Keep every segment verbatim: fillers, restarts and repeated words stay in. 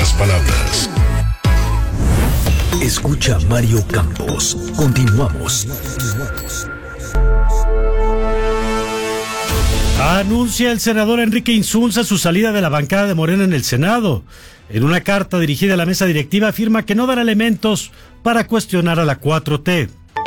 otras palabras. Escucha Mario Campos. Continuamos. Anuncia el senador Enrique Insunza su salida de la bancada de Morena en el Senado. En una carta dirigida a la mesa directiva afirma que no dará elementos para cuestionar a la cuatro T.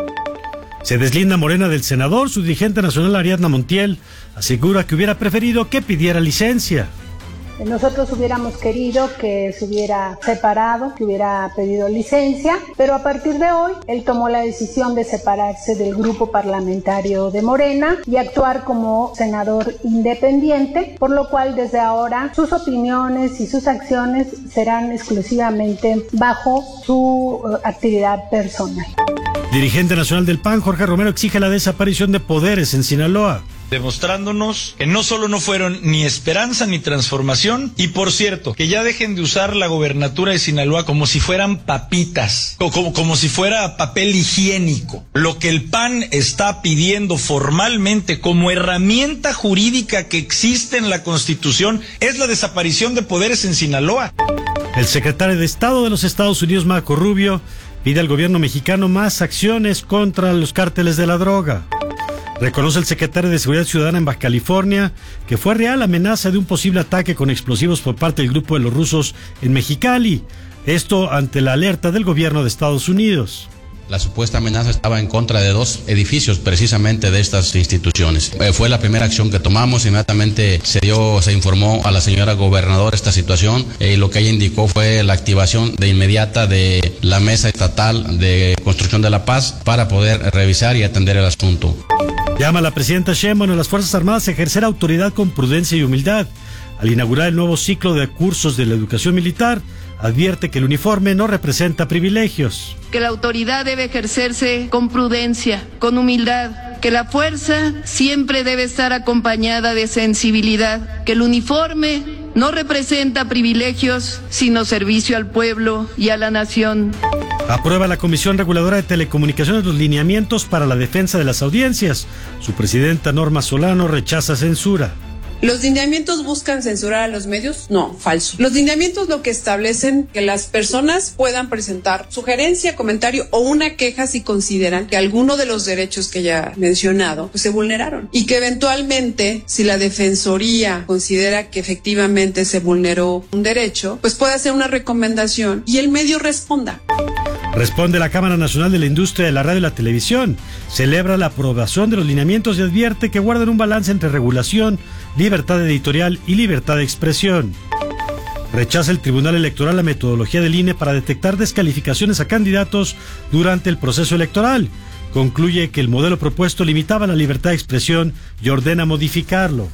Se deslinda Morena del senador. Su dirigente nacional Ariadna Montiel asegura que hubiera preferido que pidiera licencia. Nosotros hubiéramos querido que se hubiera separado, que hubiera pedido licencia, pero a partir de hoy él tomó la decisión de separarse del grupo parlamentario de Morena y actuar como senador independiente, por lo cual desde ahora sus opiniones y sus acciones serán exclusivamente bajo su uh, actividad personal. Dirigente nacional del P A N, Jorge Romero, exige la desaparición de poderes en Sinaloa, demostrándonos que no solo no fueron ni esperanza ni transformación, y por cierto, que ya dejen de usar la gobernatura de Sinaloa como si fueran papitas, o como, como si fuera papel higiénico. Lo que el P A N está pidiendo formalmente como herramienta jurídica que existe en la Constitución es la desaparición de poderes en Sinaloa. El secretario de Estado de los Estados Unidos, Marco Rubio, pide al gobierno mexicano más acciones contra los cárteles de la droga. Reconoce el secretario de Seguridad Ciudadana en Baja California que fue real amenaza de un posible ataque con explosivos por parte del grupo de los rusos en Mexicali. Esto ante la alerta del gobierno de Estados Unidos. La supuesta amenaza estaba en contra de dos edificios precisamente de estas instituciones. Eh, fue la primera acción que tomamos. Inmediatamente se dio, se informó a la señora gobernadora esta situación y eh, lo que ella indicó fue la activación de inmediata de la Mesa Estatal de Construcción de la Paz para poder revisar y atender el asunto. Llama a la presidenta Sheinbaum a las Fuerzas Armadas a ejercer autoridad con prudencia y humildad. Al inaugurar el nuevo ciclo de cursos de la educación militar, advierte que el uniforme no representa privilegios. Que la autoridad debe ejercerse con prudencia, con humildad, que la fuerza siempre debe estar acompañada de sensibilidad, que el uniforme no representa privilegios, sino servicio al pueblo y a la nación. Aprueba la Comisión Reguladora de Telecomunicaciones los lineamientos para la defensa de las audiencias. Su presidenta Norma Solano rechaza censura. ¿Los lineamientos buscan censurar a los medios? No, falso. Los lineamientos lo que establecen que las personas puedan presentar sugerencia, comentario o una queja si consideran que alguno de los derechos que ya he mencionado pues, se vulneraron y que eventualmente si la Defensoría considera que efectivamente se vulneró un derecho, pues puede hacer una recomendación y el medio responda. Responde la Cámara Nacional de la Industria de la Radio y la Televisión. Celebra la aprobación de los lineamientos y advierte que guardan un balance entre regulación, libertad editorial y libertad de expresión. Rechaza el Tribunal Electoral la metodología del I N E para detectar descalificaciones a candidatos durante el proceso electoral. Concluye que el modelo propuesto limitaba la libertad de expresión y ordena modificarlo.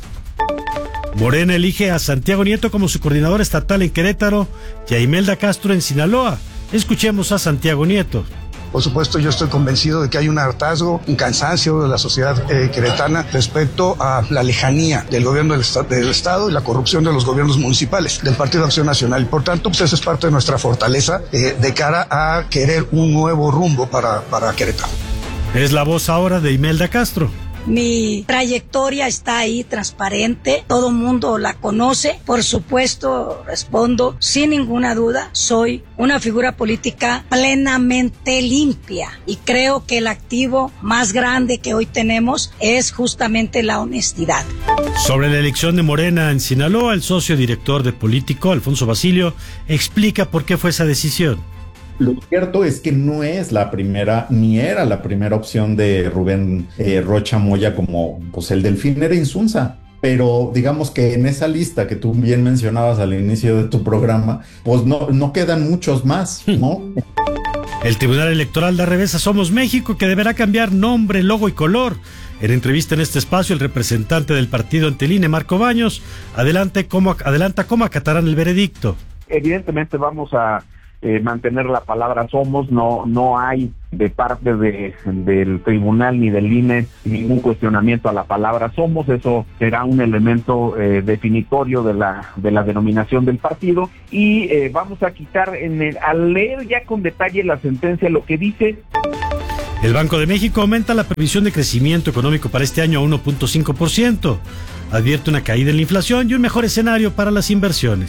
Morena elige a Santiago Nieto como su coordinador estatal en Querétaro y a Imelda Castro en Sinaloa. Escuchemos a Santiago Nieto. Por supuesto, yo estoy convencido de que hay un hartazgo, un cansancio de la sociedad eh, queretana respecto a la lejanía del gobierno del, esta- del Estado y la corrupción de los gobiernos municipales, del Partido Acción Nacional. Por tanto, pues eso es parte de nuestra fortaleza eh, de cara a querer un nuevo rumbo para, para Querétaro. Es la voz ahora de Imelda Castro. Mi trayectoria está ahí transparente, todo mundo la conoce. Por supuesto, respondo sin ninguna duda, soy una figura política plenamente limpia y creo que el activo más grande que hoy tenemos es justamente la honestidad. Sobre la elección de Morena en Sinaloa, el socio director de Político, Alfonso Basilio, explica por qué fue esa decisión. Lo cierto es que no es la primera, ni era la primera opción de Rubén eh, Rocha Moya como pues el Delfín era Insunza. Pero digamos que en esa lista que tú bien mencionabas al inicio de tu programa, pues no, no quedan muchos más, ¿no? El Tribunal Electoral da revés a Somos México, que deberá cambiar nombre, logo y color. En entrevista en este espacio, el representante del partido ante el I N E, Marco Baños, adelante cómo, adelanta cómo acatarán el veredicto. Evidentemente vamos a Eh, mantener la palabra Somos, no no hay de parte de del tribunal ni del I N E ningún cuestionamiento a la palabra Somos. Eso será un elemento eh, definitorio de la de la denominación del partido y eh, vamos a quitar en el, al leer ya con detalle la sentencia lo que dice. El Banco de México aumenta la previsión de crecimiento económico para este año a uno punto cinco por ciento. Advierte una caída en la inflación y un mejor escenario para las inversiones.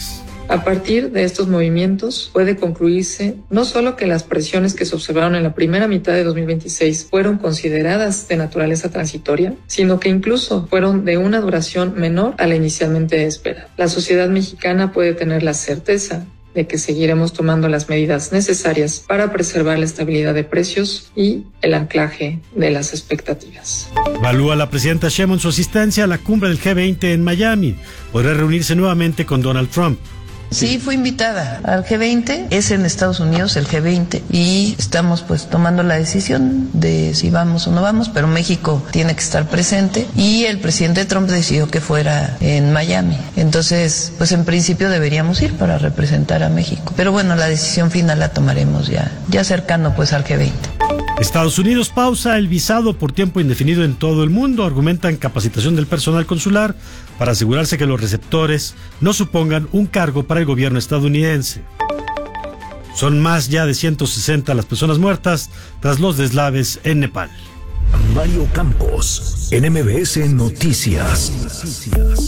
A partir de estos movimientos puede concluirse no solo que las presiones que se observaron en la primera mitad de dos mil veintiséis fueron consideradas de naturaleza transitoria, sino que incluso fueron de una duración menor a la inicialmente esperada. La sociedad mexicana puede tener la certeza de que seguiremos tomando las medidas necesarias para preservar la estabilidad de precios y el anclaje de las expectativas. Evalúa la presidenta Sheinbaum su asistencia a la cumbre del G veinte en Miami. Podrá reunirse nuevamente con Donald Trump. Sí, fui invitada al G veinte, es en Estados Unidos el G veinte, y estamos pues tomando la decisión de si vamos o no vamos, pero México tiene que estar presente y el presidente Trump decidió que fuera en Miami. Entonces, pues en principio deberíamos ir para representar a México. Pero bueno, la decisión final la tomaremos ya, ya cercano pues al G veinte. Estados Unidos pausa el visado por tiempo indefinido en todo el mundo. Argumentan capacitación del personal consular para asegurarse que los receptores no supongan un cargo para el gobierno estadounidense. Son más ya de ciento sesenta las personas muertas tras los deslaves en Nepal. Mario Campos, en M B S Noticias.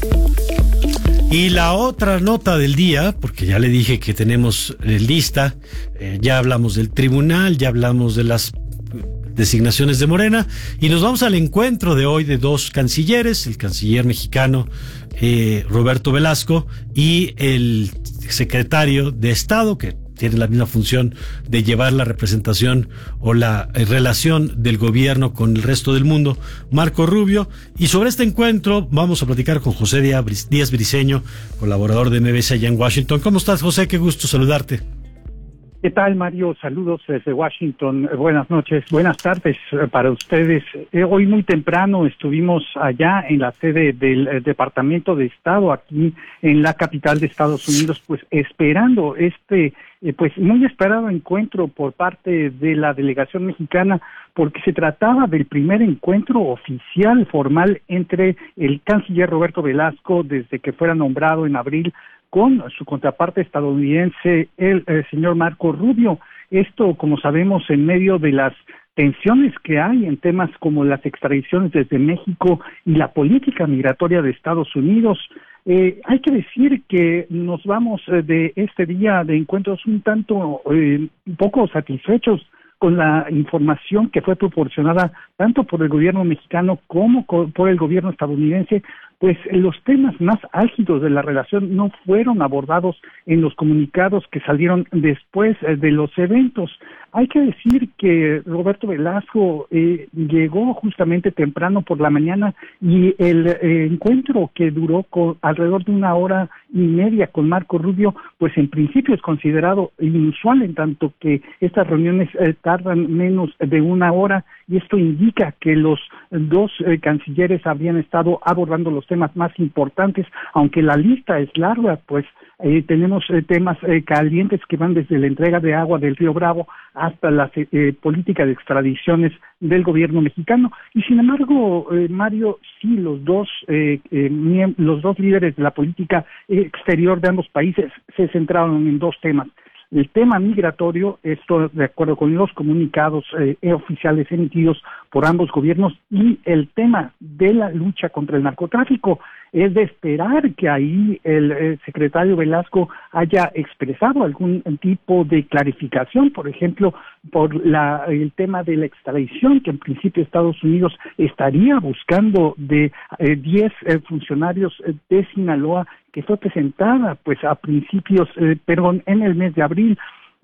Y la otra nota del día, porque ya le dije que tenemos eh, lista, eh, ya hablamos del tribunal, ya hablamos de las designaciones de Morena, y nos vamos al encuentro de hoy de dos cancilleres, el canciller mexicano eh, Roberto Velasco y el secretario de Estado, que tiene la misma función de llevar la representación o la eh, relación del gobierno con el resto del mundo, Marco Rubio. Y sobre este encuentro vamos a platicar con José Díaz Briceño, colaborador de M B S allá en Washington. ¿Cómo estás, José? Qué gusto saludarte. ¿Qué tal, Mario? Saludos desde Washington. Buenas noches, buenas tardes para ustedes. Eh, hoy muy temprano estuvimos allá en la sede del eh, Departamento de Estado, aquí en la capital de Estados Unidos, pues esperando este eh, pues muy esperado encuentro por parte de la delegación mexicana, porque se trataba del primer encuentro oficial, formal, entre el canciller Roberto Velasco, desde que fuera nombrado en abril, con su contraparte estadounidense, el, el señor Marco Rubio. Esto, como sabemos, en medio de las tensiones que hay en temas como las extradiciones desde México y la política migratoria de Estados Unidos. Eh, hay que decir que nos vamos eh, de este día de encuentros un tanto, eh, un poco satisfechos con la información que fue proporcionada tanto por el gobierno mexicano como por el gobierno estadounidense, pues los temas más álgidos de la relación no fueron abordados en los comunicados que salieron después de los eventos. Hay que decir que Roberto Velasco eh, llegó justamente temprano por la mañana y el eh, encuentro que duró con, alrededor de una hora y media con Marco Rubio, pues en principio es considerado inusual, en tanto que estas reuniones eh, tardan menos de una hora, y esto indica que los dos eh, cancilleres habían estado abordando los temas más importantes, aunque la lista es larga, pues eh, tenemos eh, temas eh, calientes que van desde la entrega de agua del Río Bravo hasta la eh, política de extradiciones del gobierno mexicano. Y sin embargo, eh, Mario, sí, los dos eh, eh, miem- los dos líderes de la política exterior de ambos países se centraron en dos temas. El tema migratorio, esto de acuerdo con los comunicados eh, oficiales emitidos por ambos gobiernos, y el tema de la lucha contra el narcotráfico. Es de esperar que ahí el, el secretario Velasco haya expresado algún tipo de clarificación, por ejemplo, por la, el tema de la extradición, que en principio Estados Unidos estaría buscando de eh, diez eh, funcionarios de Sinaloa, que fue presentada pues a principios, eh, perdón, en el mes de abril.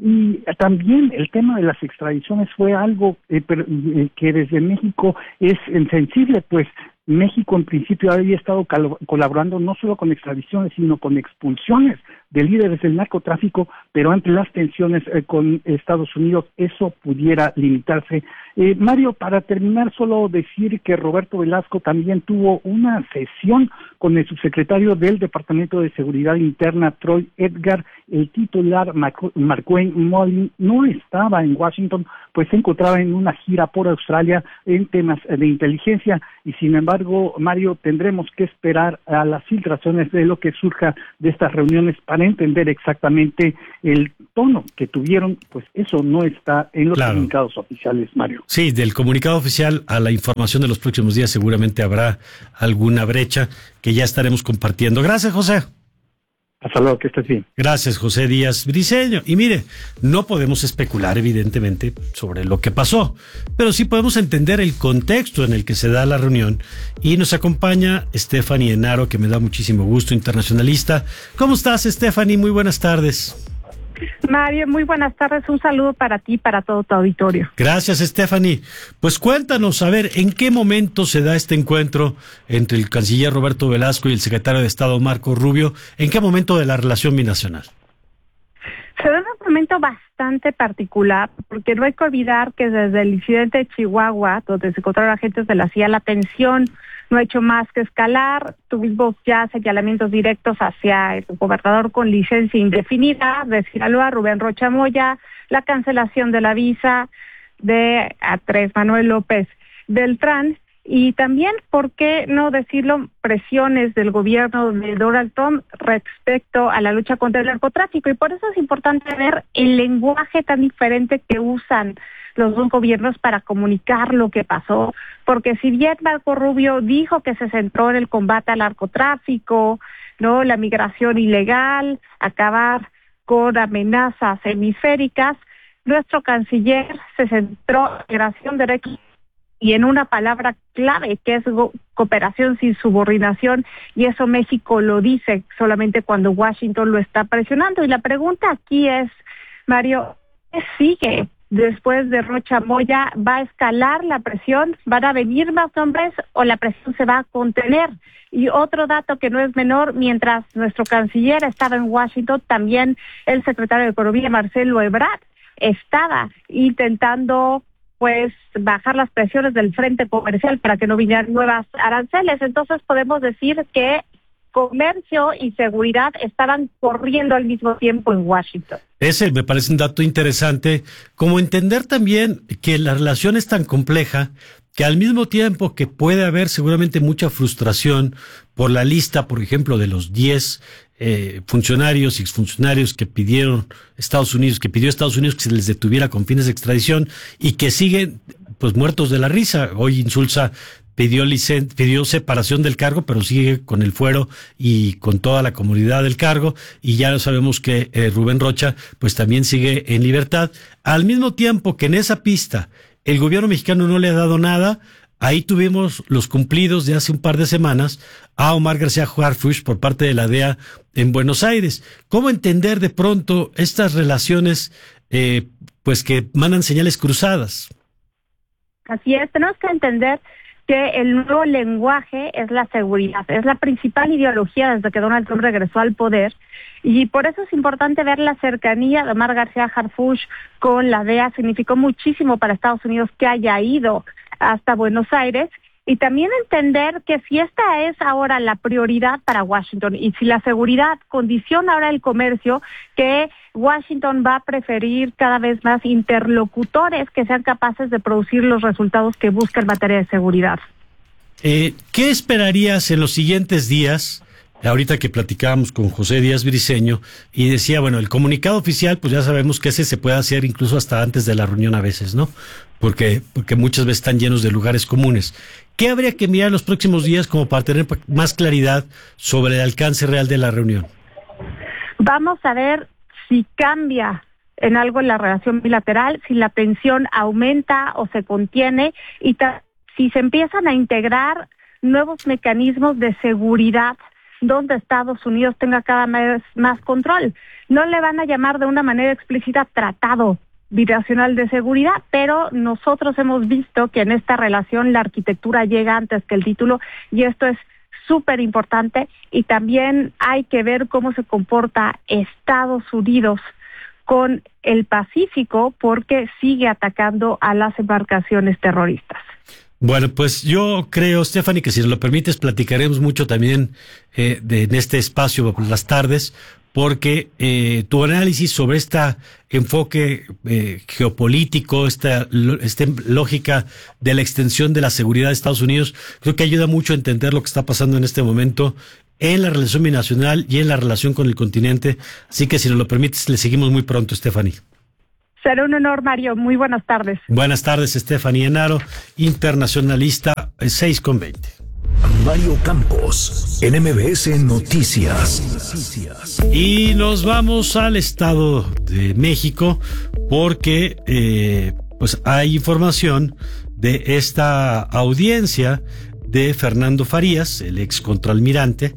Y también el tema de las extradiciones fue algo eh, per, eh, que desde México es sensible, pues México en principio había estado cal- colaborando no solo con extradiciones, sino con expulsiones de líderes del narcotráfico, pero ante las tensiones eh, con Estados Unidos eso pudiera limitarse. Eh, Mario, para terminar, solo decir que Roberto Velasco también tuvo una sesión con el subsecretario del Departamento de Seguridad Interna, Troy Edgar. El titular, Markwayne Mullin, no estaba en Washington, pues se encontraba en una gira por Australia en temas de inteligencia, y sin embargo, Mario, tendremos que esperar a las filtraciones de lo que surja de estas reuniones para entender exactamente el tono que tuvieron. Pues eso no está en los claro. comunicados oficiales, Mario. Sí, del comunicado oficial a la información de los próximos días seguramente habrá alguna brecha que ya estaremos compartiendo. Gracias, José. Hasta luego, que estés bien. Gracias, José Díaz Briceño. Y mire, no podemos especular, evidentemente, sobre lo que pasó, pero sí podemos entender el contexto en el que se da la reunión. Y nos acompaña Stephanie Enaro, que me da muchísimo gusto, internacionalista. ¿Cómo estás, Stephanie? Muy buenas tardes. Mario, muy buenas tardes. Un saludo para ti y para todo tu auditorio. Gracias, Stephanie. Pues cuéntanos, a ver, ¿en qué momento se da este encuentro entre el canciller Roberto Velasco y el secretario de Estado Marco Rubio? ¿En qué momento de la relación binacional? Se da en un momento bastante particular, porque no hay que olvidar que desde el incidente de Chihuahua, donde se encontraron agentes de la C I A, la tensión no ha hecho más que escalar. Tuvimos ya señalamientos directos hacia el gobernador con licencia indefinida de Sinaloa, Rubén Rocha Moya, la cancelación de la visa de Andrés Manuel López Beltrán, y también, ¿por qué no decirlo?, presiones del gobierno de Donald Trump respecto a la lucha contra el narcotráfico. Y por eso es importante ver el lenguaje tan diferente que usan los dos gobiernos para comunicar lo que pasó, porque si bien Marco Rubio dijo que se centró en el combate al narcotráfico, no, la migración ilegal, acabar con amenazas hemisféricas, nuestro canciller se centró en la migración, derechos y en una palabra clave que es cooperación sin subordinación, y eso México lo dice solamente cuando Washington lo está presionando. Y la pregunta aquí es, Mario, ¿qué sigue? Después de Rocha Moya, ¿va a escalar la presión? ¿Van a venir más nombres o la presión se va a contener? Y otro dato que no es menor, mientras nuestro canciller estaba en Washington, también el secretario de Economía, Marcelo Ebrard, estaba intentando pues bajar las presiones del frente comercial para que no vinieran nuevas aranceles. Entonces podemos decir que comercio y seguridad estaban corriendo al mismo tiempo en Washington. Ese me parece un dato interesante, como entender también que la relación es tan compleja que al mismo tiempo que puede haber seguramente mucha frustración por la lista, por ejemplo, de los diez eh, funcionarios y exfuncionarios que pidieron Estados Unidos, que pidió Estados Unidos que se les detuviera con fines de extradición y que siguen pues muertos de la risa. Hoy Insulza pidió licen, pidió separación del cargo, pero sigue con el fuero y con toda la comunidad del cargo, y ya sabemos que eh, Rubén Rocha pues también sigue en libertad. Al mismo tiempo que en esa pista el gobierno mexicano no le ha dado nada, ahí tuvimos los cumplidos de hace un par de semanas a Omar García Harfuch por parte de la D E A en Buenos Aires. ¿Cómo entender de pronto estas relaciones eh, pues que mandan señales cruzadas? Así es, tenemos que entender que el nuevo lenguaje es la seguridad, es la principal ideología desde que Donald Trump regresó al poder, y por eso es importante ver la cercanía de Omar García Harfuch con la D E A. Significó muchísimo para Estados Unidos que haya ido hasta Buenos Aires, y también entender que si esta es ahora la prioridad para Washington y si la seguridad condiciona ahora el comercio, que Washington va a preferir cada vez más interlocutores que sean capaces de producir los resultados que busca en materia de seguridad. Eh, ¿Qué esperarías en los siguientes días? Ahorita que platicábamos con José Díaz Briceño y decía, bueno, el comunicado oficial, pues ya sabemos que ese se puede hacer incluso hasta antes de la reunión a veces, ¿no? Porque, porque muchas veces están llenos de lugares comunes. ¿Qué habría que mirar los próximos días como para tener más claridad sobre el alcance real de la reunión? Vamos a ver si cambia en algo la relación bilateral, si la tensión aumenta o se contiene, y ta- si se empiezan a integrar nuevos mecanismos de seguridad donde Estados Unidos tenga cada vez más control. No le van a llamar de una manera explícita tratado binacional de seguridad, pero nosotros hemos visto que en esta relación la arquitectura llega antes que el título, y esto es súper importante. Y también hay que ver cómo se comporta Estados Unidos con el Pacífico, porque sigue atacando a las embarcaciones terroristas. Bueno, pues yo creo, Stephanie, que si nos lo permites, platicaremos mucho también eh, de, en este espacio por las tardes, porque eh, tu análisis sobre este enfoque eh, geopolítico, esta, esta lógica de la extensión de la seguridad de Estados Unidos, creo que ayuda mucho a entender lo que está pasando en este momento en la relación binacional y en la relación con el continente. Así que si nos lo permites, le seguimos muy pronto, Stephanie. Será un honor, Mario. Muy buenas tardes. Buenas tardes, Stephanie Enaro, internacionalista, seis con veinte. Mario Campos, en M B S Noticias. Y nos vamos al Estado de México porque eh, pues hay información de esta audiencia de Fernando Farías, el ex contraalmirante,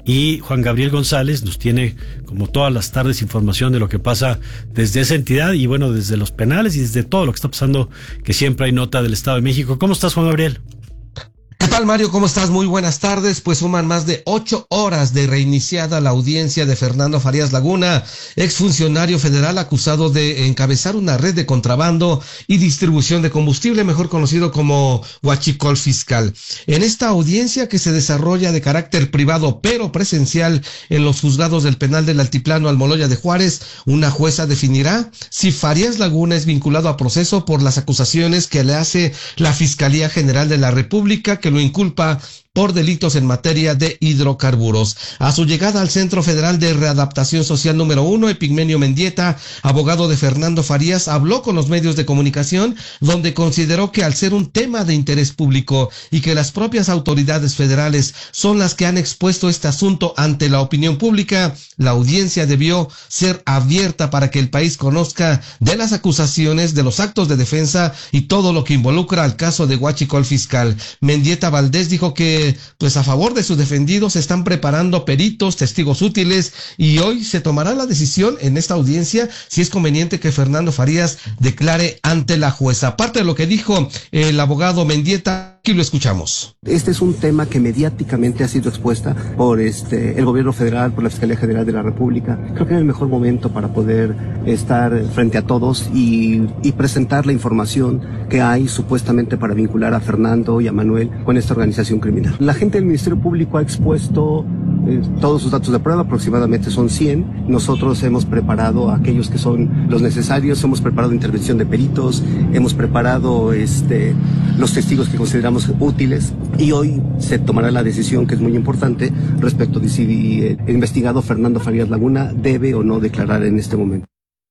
y Juan Gabriel González nos tiene, como todas las tardes, información de lo que pasa desde esa entidad y bueno, desde los penales y desde todo lo que está pasando, que siempre hay nota del Estado de México. ¿Cómo estás, Juan Gabriel? ¿Qué tal, Mario? ¿Cómo estás? Muy buenas tardes. Pues suman más de ocho horas de reiniciada la audiencia de Fernando Farías Laguna, exfuncionario federal acusado de encabezar una red de contrabando y distribución de combustible, mejor conocido como huachicol fiscal. En esta audiencia, que se desarrolla de carácter privado pero presencial en los juzgados del penal del Altiplano Almoloya de Juárez, una jueza definirá si Farías Laguna es vinculado a proceso por las acusaciones que le hace la Fiscalía General de la República, que lo inculpa por delitos en materia de hidrocarburos. A su llegada al Centro Federal de Readaptación Social número uno, Epigmenio Mendieta, abogado de Fernando Farías, habló con los medios de comunicación, donde consideró que al ser un tema de interés público y que las propias autoridades federales son las que han expuesto este asunto ante la opinión pública, la audiencia debió ser abierta para que el país conozca de las acusaciones, de los actos de defensa y todo lo que involucra al caso de huachicol fiscal. Mendieta Valdés dijo que pues a favor de sus defendidos se están preparando peritos, testigos útiles, y hoy se tomará la decisión en esta audiencia si es conveniente que Fernando Farías declare ante la jueza. Aparte de lo que dijo el abogado Mendieta, aquí lo escuchamos. Este es un tema que mediáticamente ha sido expuesta por este el gobierno federal, por la Fiscalía General de la República. Creo que es el mejor momento para poder estar frente a todos y, y presentar la información que hay supuestamente para vincular a Fernando y a Manuel con esta organización criminal. La gente del Ministerio Público ha expuesto eh, todos sus datos de prueba, aproximadamente son cien. Nosotros hemos preparado aquellos que son los necesarios, hemos preparado intervención de peritos, hemos preparado este, los testigos que consideramos útiles, y hoy se tomará la decisión, que es muy importante, respecto de si el investigado Fernando Farías Laguna debe o no declarar en este momento.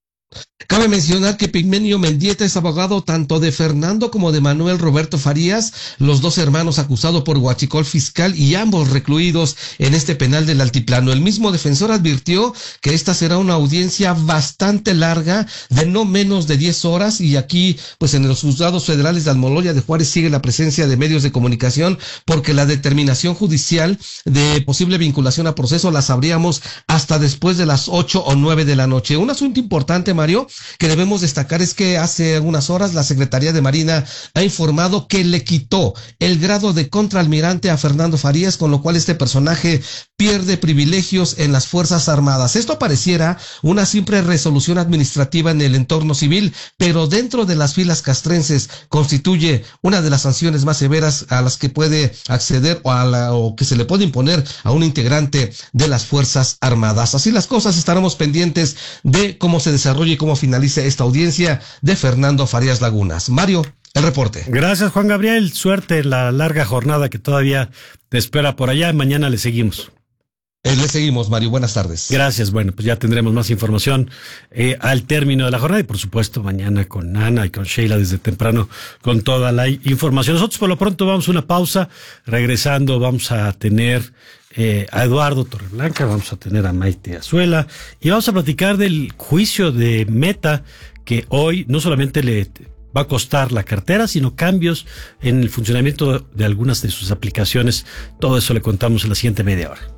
Cabe mencionar que Epigmenio Mendieta es abogado tanto de Fernando como de Manuel Roberto Farías, los dos hermanos acusados por huachicol fiscal y ambos recluidos en este penal del Altiplano. El mismo defensor advirtió que esta será una audiencia bastante larga, de no menos de diez horas, y aquí, pues en los juzgados federales de Almoloya de Juárez sigue la presencia de medios de comunicación, porque la determinación judicial de posible vinculación a proceso la sabríamos hasta después de las ocho o nueve de la noche. Un asunto importante, Mario, que debemos destacar es que hace algunas horas la Secretaría de Marina ha informado que le quitó el grado de contraalmirante a Fernando Farías, con lo cual este personaje pierde privilegios en las Fuerzas Armadas. Esto pareciera una simple resolución administrativa en el entorno civil, pero dentro de las filas castrenses constituye una de las sanciones más severas a las que puede acceder o, a la, o que se le puede imponer a un integrante de las Fuerzas Armadas. Así las cosas, estaremos pendientes de cómo se desarrolla y cómo finalice esta audiencia de Fernando Farías Lagunas. Mario, el reporte. Gracias, Juan Gabriel. Suerte en la larga jornada que todavía te espera por allá. Mañana le seguimos. Eh, le seguimos, Mario. Buenas tardes. Gracias. Bueno, pues ya tendremos más información eh, al término de la jornada y, por supuesto, mañana con Ana y con Sheila desde temprano con toda la información. Nosotros, por lo pronto, vamos a una pausa. Regresando, vamos a tener eh, a Eduardo Torreblanca, vamos a tener a Maite Azuela y vamos a platicar del juicio de Meta, que hoy no solamente le va a costar la cartera, sino cambios en el funcionamiento de algunas de sus aplicaciones. Todo eso le contamos en la siguiente media hora.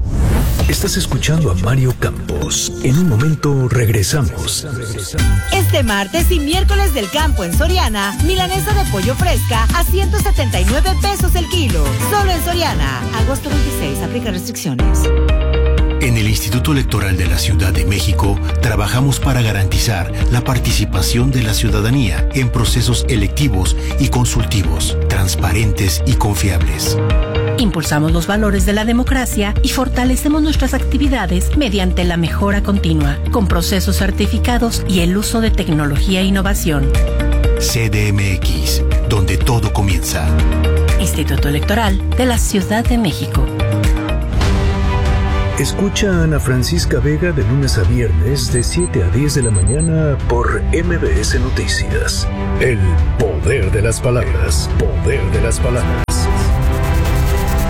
Estás escuchando a Mario Campos. En un momento regresamos. Este martes y miércoles del campo en Soriana, milanesa de pollo fresca a ciento setenta y nueve pesos el kilo. Solo en Soriana. Agosto veintiséis, aplica restricciones. En el Instituto Electoral de la Ciudad de México trabajamos para garantizar la participación de la ciudadanía en procesos electivos y consultivos, transparentes y confiables. Impulsamos los valores de la democracia y fortalecemos nuestras actividades mediante la mejora continua, con procesos certificados y el uso de tecnología e innovación. C D M X, donde todo comienza. Instituto Electoral de la Ciudad de México. Escucha a Ana Francisca Vega de lunes a viernes de siete a diez de la mañana por M B S Noticias. El poder de las palabras. Poder de las palabras.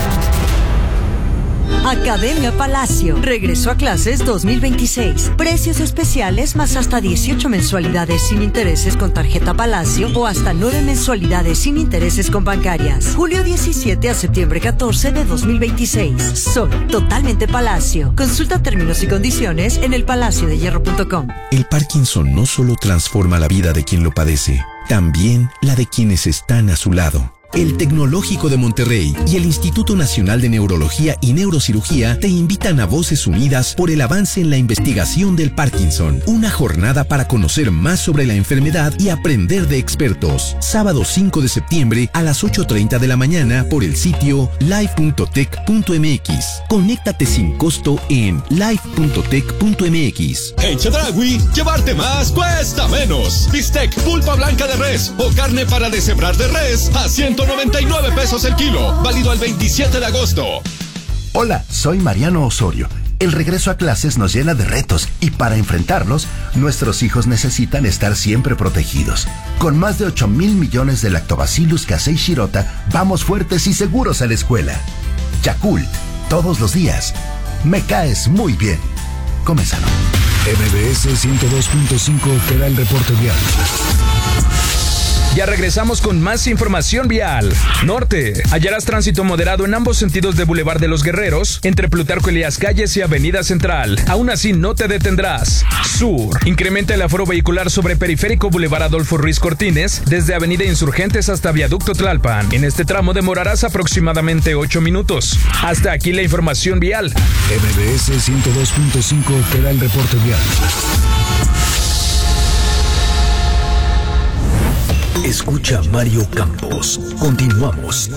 Academia Palacio. Regreso a clases dos mil veintiséis. Precios especiales más hasta dieciocho mensualidades sin intereses con tarjeta Palacio o hasta nueve mensualidades sin intereses con bancarias. Julio diecisiete a septiembre catorce de dos mil veintiséis. Soy totalmente Palacio. Consulta términos y condiciones en el palacio de hierro punto com. El Parkinson no solo transforma la vida de quien lo padece, también la de quienes están a su lado. El Tecnológico de Monterrey y el Instituto Nacional de Neurología y Neurocirugía te invitan a Voces Unidas por el avance en la investigación del Parkinson. Una jornada para conocer más sobre la enfermedad y aprender de expertos. Sábado cinco de septiembre a las ocho treinta de la mañana por el sitio live punto tech punto m x. Conéctate sin costo en live punto tech punto m x. En Chedraui, llevarte más cuesta menos. Bistec, pulpa blanca de res o carne para deshebrar de res a ciento noventa y nueve pesos el kilo, válido al veintisiete de agosto. Hola, soy Mariano Osorio. El regreso a clases nos llena de retos y para enfrentarlos, nuestros hijos necesitan estar siempre protegidos. Con más de ocho mil millones de Lactobacillus casei shirota, vamos fuertes y seguros a la escuela. Yakult, todos los días. Me caes muy bien. Come sano. M B S ciento dos punto cinco te da el reporte vial. Ya regresamos con más información vial. Norte, hallarás tránsito moderado en ambos sentidos de Boulevard de los Guerreros, entre Plutarco Elías Calles y Avenida Central. Aún así no te detendrás. Sur, incrementa el aforo vehicular sobre Periférico Boulevard Adolfo Ruiz Cortines, desde Avenida Insurgentes hasta Viaducto Tlalpan. En este tramo demorarás aproximadamente ocho minutos. Hasta aquí la información vial. M B S ciento dos punto cinco te da el reporte vial. Escucha Mario Campos. Continuamos.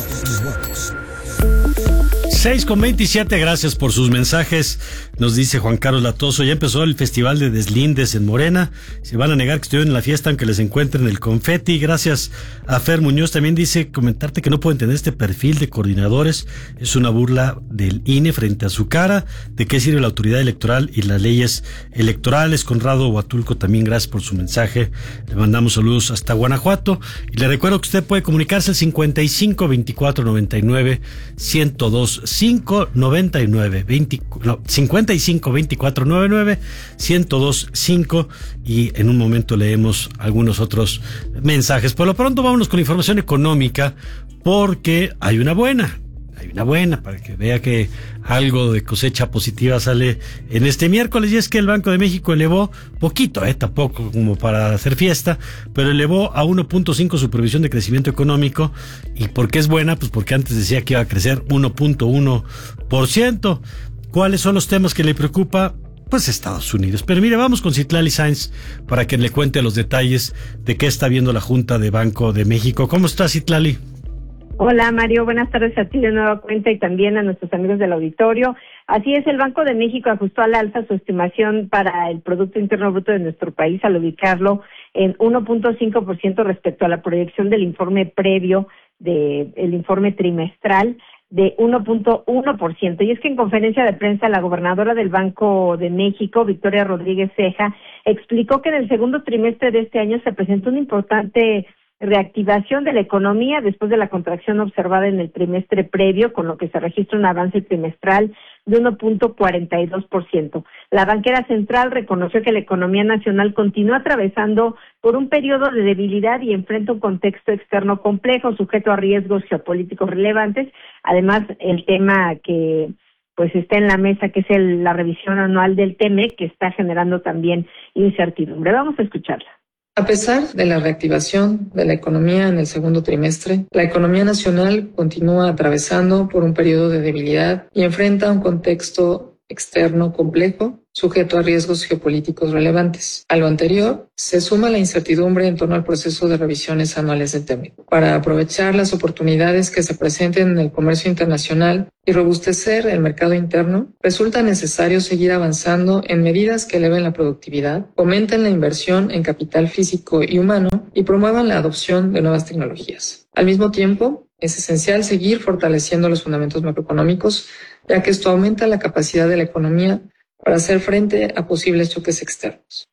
seis con veintisiete, gracias por sus mensajes. Nos dice Juan Carlos Latoso, ya empezó el festival de deslindes en Morena. Se van a negar que estuvieron en la fiesta aunque les encuentren el confeti. Gracias a Fer Muñoz. También dice, comentarte que no pueden tener este perfil de coordinadores. Es una burla del I N E frente a su cara. ¿De qué sirve la autoridad electoral y las leyes electorales? Conrado Huatulco, también gracias por su mensaje. Le mandamos saludos hasta Guanajuato. Y le recuerdo que usted puede comunicarse al cincuenta y cinco veinticuatro noventa y nueve ciento dos cinco noventa y nueve veinte, no, cincuenta y cinco veinticuatro noventa y nueve ciento dos cinco y en un momento leemos algunos otros mensajes. Por lo pronto vámonos con información económica porque hay una buena. Hay una buena para que vea que algo de cosecha positiva sale en este miércoles, y es que el Banco de México elevó poquito, eh, tampoco como para hacer fiesta, pero elevó a uno punto cinco su previsión de crecimiento económico. ¿Y por qué es buena? Pues porque antes decía que iba a crecer uno punto uno por ciento. ¿Cuáles son los temas que le preocupa? Pues Estados Unidos. Pero mire, vamos con Citlali Sáenz para que le cuente los detalles de qué está viendo la Junta de Banco de México. ¿Cómo está, Citlali? Hola Mario, buenas tardes a ti de nueva cuenta y también a nuestros amigos del auditorio. Así es, el Banco de México ajustó al alza su estimación para el Producto Interno Bruto de nuestro país al ubicarlo en uno punto cinco por ciento respecto a la proyección del informe previo, de el informe trimestral de uno punto uno por ciento. Y es que en conferencia de prensa la gobernadora del Banco de México, Victoria Rodríguez Ceja, explicó que en el segundo trimestre de este año se presentó un importante reactivación de la economía después de la contracción observada en el trimestre previo, con lo que se registra un avance trimestral de uno punto cuarenta y dos por ciento. La banquera central reconoció que la economía nacional continúa atravesando por un periodo de debilidad y enfrenta un contexto externo complejo, sujeto a riesgos geopolíticos relevantes. Además, el tema que pues está en la mesa, que es el, la revisión anual del T M E C, que está generando también incertidumbre. Vamos a escucharla. A pesar de la reactivación de la economía en el segundo trimestre, la economía nacional continúa atravesando por un periodo de debilidad y enfrenta un contexto externo complejo, sujeto a riesgos geopolíticos relevantes. A lo anterior, se suma la incertidumbre en torno al proceso de revisiones anuales del T M E C. Para aprovechar las oportunidades que se presenten en el comercio internacional y robustecer el mercado interno, resulta necesario seguir avanzando en medidas que eleven la productividad, fomenten la inversión en capital físico y humano y promuevan la adopción de nuevas tecnologías. Al mismo tiempo, es esencial seguir fortaleciendo los fundamentos macroeconómicos, ya que esto aumenta la capacidad de la economía para hacer frente a posibles choques externos.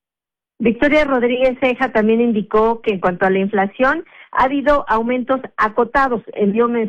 Victoria Rodríguez Ceja también indicó que en cuanto a la inflación, ha habido aumentos acotados. Envió